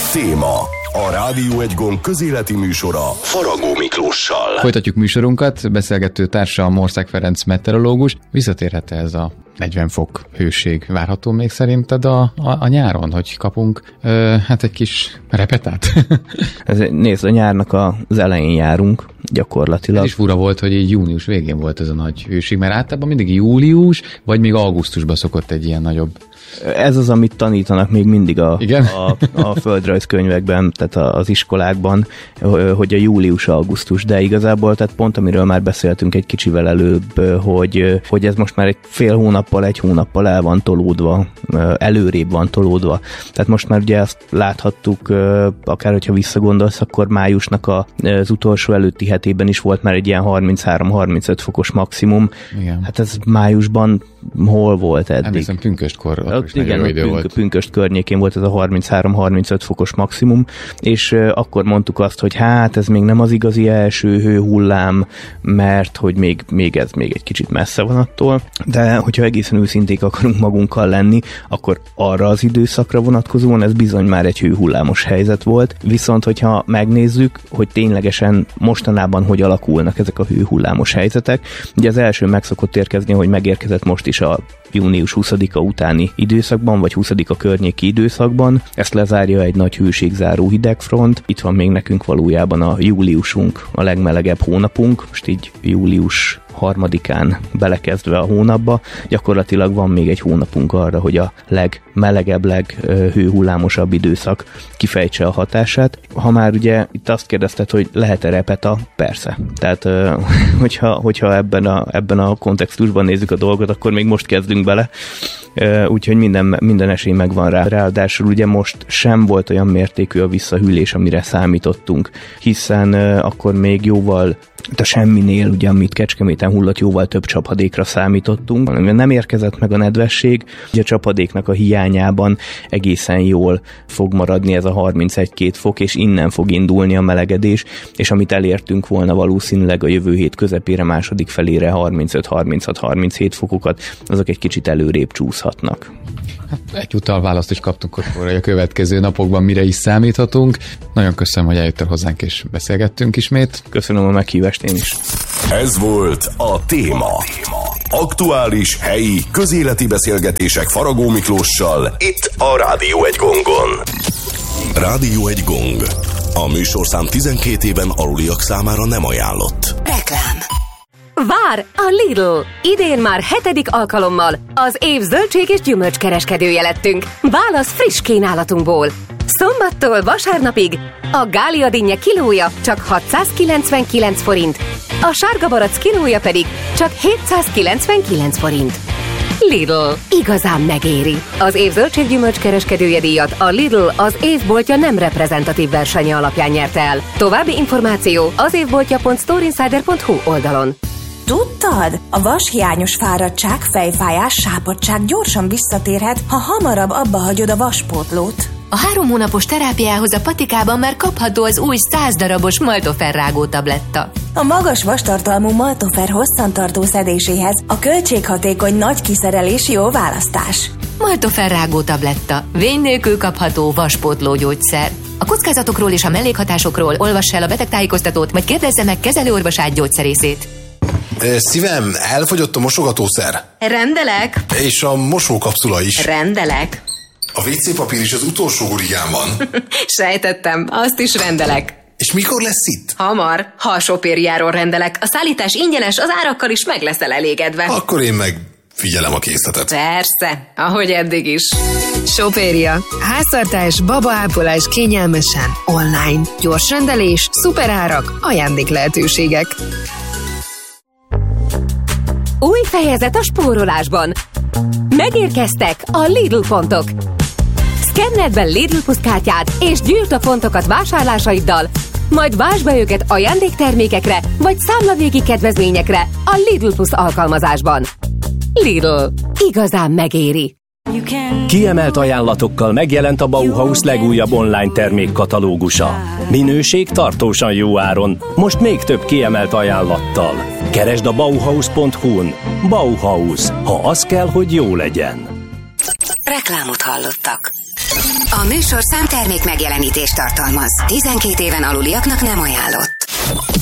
Téma. A Rádió Egy Gond közéleti műsora Faragó Miklóssal. Folytatjuk műsorunkat, beszélgető társa Mország Ferenc meteorológus. Visszatérhet ez a 40 fok hőség várható még szerinted a nyáron, hogy kapunk egy kis repetát? Nézd, a nyárnak az elején járunk gyakorlatilag. Ez is fura volt, hogy így június végén volt ez a nagy hőség, mert általában mindig július, vagy még augusztusban szokott egy ilyen nagyobb. Ez az, amit tanítanak még mindig a földrajzkönyvekben, tehát az iskolákban, hogy a július-augusztus, de igazából tehát pont amiről már beszéltünk egy kicsivel előbb, hogy ez most már egy fél hónappal, egy hónappal el van tolódva, előrébb van tolódva. Tehát most már ugye ezt láthattuk, akár hogyha visszagondolsz, akkor májusnak az utolsó előtti hetében is volt már egy ilyen 33-35 fokos maximum. Igen. Hát ez májusban hol volt eddig? Emlékszem, pünköstkor. Igen, pünköst környékén volt ez a 33-35 fokos maximum, és akkor mondtuk azt, hogy hát ez még nem az igazi első hőhullám, mert hogy még ez egy kicsit messze van attól, de hogyha egészen őszinték akarunk magunkkal lenni, akkor arra az időszakra vonatkozóan ez bizony már egy hőhullámos helyzet volt, viszont hogyha megnézzük, hogy ténylegesen mostanában hogy alakulnak ezek a hőhullámos helyzetek, ugye az első meg szokott érkezni, hogy megérkezett most is a június 20-a utáni időszakban, vagy 20-a környéki időszakban. Ezt lezárja egy nagy hőségzáró hidegfront. Itt van még nekünk valójában a júliusunk, a legmelegebb hónapunk. Most így július 3-án belekezdve a hónapba. Gyakorlatilag van még egy hónapunk arra, hogy a legmelegebb, leghőhullámosabb időszak kifejtse a hatását. Ha már ugye itt azt kérdezted, hogy lehet-e repeta? Persze. Tehát hogyha ebben a kontextusban nézzük a dolgot, akkor még most kezdünk bele. Úgyhogy minden esély megvan rá. Ráadásul ugye most sem volt olyan mértékű a visszahűlés, amire számítottunk, hiszen akkor még jóval, a semminél, ugye, amit Kecskeméten hullott, jóval több csapadékra számítottunk. Nem érkezett meg a nedvesség, ugye a csapadéknak a hiányában egészen jól fog maradni ez a 31-2 fok, és innen fog indulni a melegedés, és amit elértünk volna valószínűleg a jövő hét közepére, második felére 35-36-37 fokokat, azok egy kicsit előrébb csúszhatnak. Egyúttal választ is kaptunk akkor, hogy a következő napokban mire is számíthatunk. Nagyon köszönöm, hogy eljöttél hozzánk és beszélgettünk ismét. Köszönöm a meghívást én is. Ez volt a Téma. Aktuális, helyi, közéleti beszélgetések Faragó Miklóssal itt a Rádió Egy Gongon. Rádió Egy Gong. A műsorszám 12 éven aluliak számára nem ajánlott. Reklám. Vár a Lidl! Idén már 7. alkalommal az év zöldség és gyümölcskereskedője lettünk. Válasz friss kínálatunkból. Szombattól vasárnapig a Gália dinnye kilója csak 699 forint, a sárga barack kilója pedig csak 799 forint. Lidl. Igazán megéri. Az év zöldség-gyümölcs kereskedője díjat a Lidl az évboltja nem reprezentatív versenye alapján nyerte el. További információ az évboltja.storeinsider.hu oldalon. Tudtad? A vashiányos fáradtság, fejfájás, sápadtság gyorsan visszatérhet, ha hamarabb abba hagyod a vaspótlót. A 3 hónapos terápiához a patikában már kapható az új 100 darabos Maltofer rágó tabletta. A magas vastartalmú Maltofer hosszantartó szedéséhez a költséghatékony nagy kiszerelés jó választás. Maltofer rágó tabletta. Vény nélkül kapható vaspótló gyógyszer. A kockázatokról és a mellékhatásokról olvass el a betegtájékoztatót, vagy kérdezze meg kezelőorvosát, gyógyszerészét. Szívem, elfogyott a mosogatószer. Rendelek. És a mosókapszula is. Rendelek. A WC papír is az utolsó hurigán van. Sejtettem, azt is rendelek. És mikor lesz itt? Hamar, ha a sopériáról rendelek. A szállítás ingyenes, az árakkal is meg leszel elégedve. Akkor én meg figyelem a készletet. Persze, ahogy eddig is. Sopéria. Háztartás, babaápolás kényelmesen. Online. Gyors rendelés, szuperárak, ajándéklehetőségek. Új fejezet a spórolásban. Megérkeztek a Lidl pontok. Szkenneld be Lidl Plus kártyád, és gyűjtsd a pontokat vásárlásaiddal, majd váltsd be őket ajándéktermékekre, vagy számlavégi kedvezményekre a Lidl Plus alkalmazásban. Lidl. Igazán megéri. Kiemelt ajánlatokkal megjelent a Bauhaus legújabb online termékkatalógusa. Minőség tartósan jó áron, most még több kiemelt ajánlattal. Keresd a Bauhaus.hu-n. Bauhaus. Ha az kell, hogy jó legyen. Reklámot hallottak. A műsorszám termék megjelenítést tartalmaz. 12 éven aluliaknak nem ajánlott.